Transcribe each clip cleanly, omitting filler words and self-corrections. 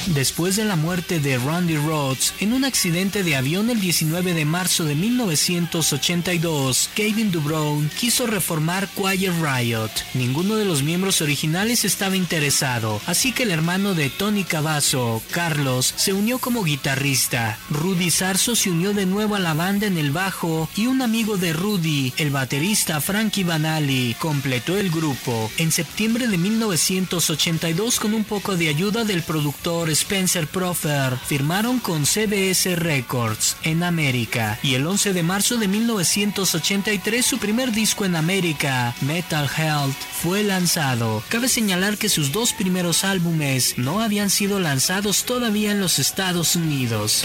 Después de la muerte de Randy Rhoads en un accidente de avión el 19 de marzo de 1982, Kevin DuBrow quiso reformar Quiet Riot. Ninguno de los miembros originales estaba interesado, así que el hermano de Tony Cavazo, Carlos, se unió como guitarrista. Rudy Sarzo se unió de nuevo a la banda en el bajo y un amigo de Rudy, el baterista Frankie Banali, completó el grupo. En septiembre de 1982, con un poco de ayuda del productor Spencer Profer, firmaron con CBS Records en América, y el 11 de marzo de 1983 su primer disco en América, Metal Health, fue lanzado. Cabe señalar que sus dos primeros álbumes no habían sido lanzados todavía en los Estados Unidos.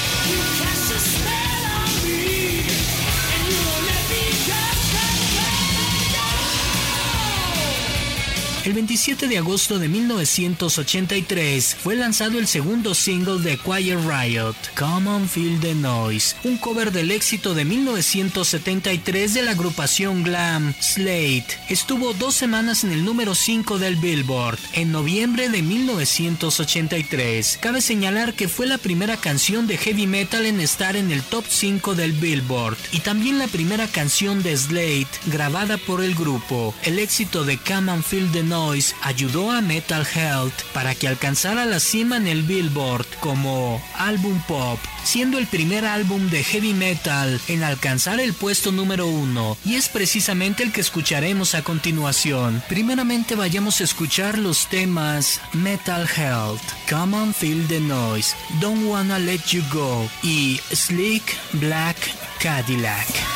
El 27 de agosto de 1983 fue lanzado el segundo single de Quiet Riot, Come On Feel the Noise, un cover del éxito de 1973 de la agrupación glam Slate. Estuvo 2 semanas en el número 5 del Billboard en noviembre de 1983. Cabe señalar que fue la primera canción de heavy metal en estar en el top 5 del Billboard y también la primera canción de Slate grabada por el grupo. El éxito de Come On Feel the Noise ayudó a Metal Health para que alcanzara la cima en el Billboard como álbum pop, siendo el primer álbum de heavy metal en alcanzar el puesto número 1, y es precisamente el que escucharemos a continuación. Primeramente vayamos a escuchar los temas Metal Health, Come On Feel the Noise, Don't Wanna Let You Go y Slick Black Cadillac.